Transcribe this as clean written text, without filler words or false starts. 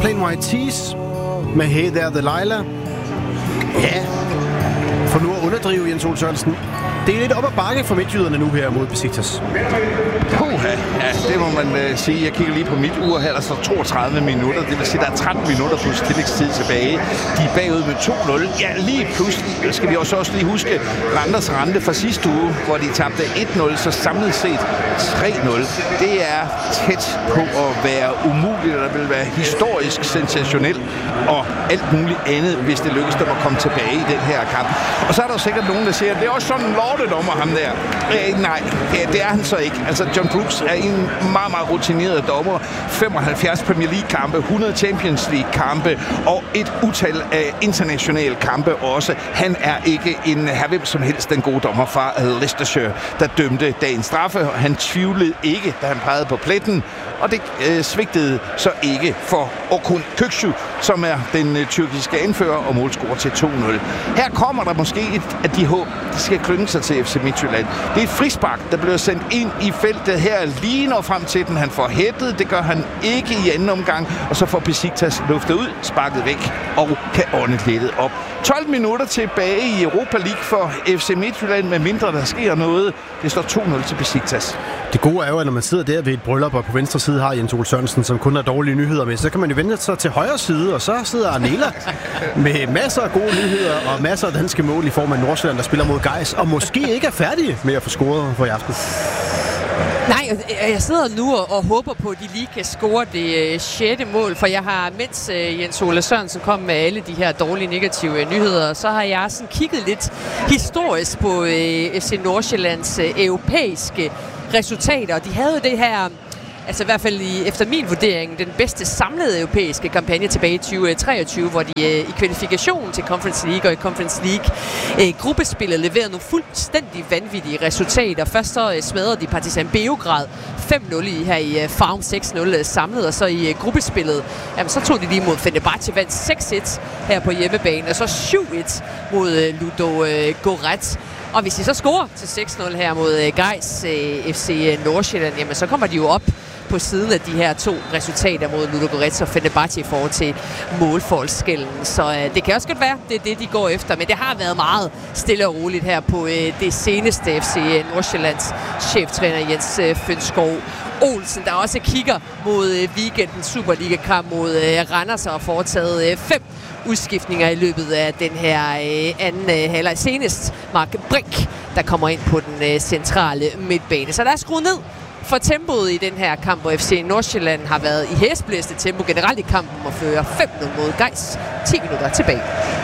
Plain White Tees med Hey There Delilah. Ja, for nu at underdrive Jens Ole Sørensen. Det er lidt op ad bakke for midtjyderne nu her mod Besiktas. Ja, det må man sige. Jeg kigger lige på mit ur her, der står 32 minutter. Det vil sige, der er 13 minutter plus tillægstid tilbage. De er bagud med 2-0. Ja, lige pludselig skal vi også lige huske Randers Rande fra sidste uge, hvor de tabte 1-0, så samlet set 3-0. Det er tæt på at være umuligt, og der vil være historisk sensationelt og alt muligt andet, hvis det lykkes dem at komme tilbage i den her kamp. Og så er der sikkert nogen, der siger, at det er også sådan en lortedommer, ham der. Nej, det er han så ikke. Altså, John Brooks er en meget, meget rutineret dommer. 75 Premier League-kampe, 100 Champions League-kampe og et utal af internationale kampe også. Han er ikke en hvem som helst den gode dommer fra Leicestershire, der dømte dagens straffe. Han tvivlede ikke, da han pegede på pletten, og det svigtede så ikke for Orkun Kökçü, som er den tyrkiske anfører og målscorer til 2-0. Her kommer der måske et af de håb, der skal klynge sig til FC Midtjylland. Det er et frispark, der bliver sendt ind i feltet her, lige når frem til den. Han får hættet, det gør han ikke i anden omgang, og så får Besiktas luftet ud, sparket væk og kan ånde lettet op. 12 minutter tilbage i Europa League for FC Midtjylland, med mindre der sker noget. Det står 2-0 til Besiktas. Det gode er jo, at når man sidder der ved et bryllup, og på venstre side har Jens Ole Sørensen, som kun har dårlige nyheder med, så kan man jo vende sig til højre side, og så sidder Arnela med masser af gode nyheder og masser af danske mål i form af Nordsjælland, der spiller mod Gais, og måske ikke er færdige med at få scoret for i aften. Nej, jeg sidder nu og håber på, at de lige kan score det 6. mål, for jeg har, mens Jens Ole Sørensen kom med alle de her dårlige negative nyheder, så har jeg sådan kigget lidt historisk på FC Nordsjællands europæiske resultater, og de havde det her, altså i hvert fald efter min vurdering, den bedste samlede europæiske kampagne tilbage i 2023, hvor de i kvalifikationen til Conference League og i Conference League gruppespillet leverede nogle fuldstændig vanvittige resultater. Først så smadrede de Partizan Beograd 5-0 her i Farum 6-0 samlet, og så i gruppespillet, jamen, så tog de lige mod Fenerbahce, vandt 6-1 her på hjemmebane, og så 7-1 mod Ludogorets. Og hvis de så scorer til 6-0 her mod Gais FC Nordsjælland, jamen så kommer de jo op på siden af de her to resultater mod Ludogorets og Fenerbahce i forhold til målforskellen. Så det kan også godt være, det er det, de går efter. Men det har været meget stille og roligt her på det seneste FC Nordsjællands cheftræner Jens Fønskov Olsen, der også kigger mod weekendens Superliga-kamp mod Randers og har foretaget 5 udskiftninger i løbet af den her anden halvleg. Senest Mark Brink, der kommer ind på den centrale midtbane. Så der er skruet ned for tempoet i den her kamp, hvor FC Nordsjælland har været i hæsblæste tempo generelt i kampen og fører 5-0 mod Gais. 10 minutter tilbage.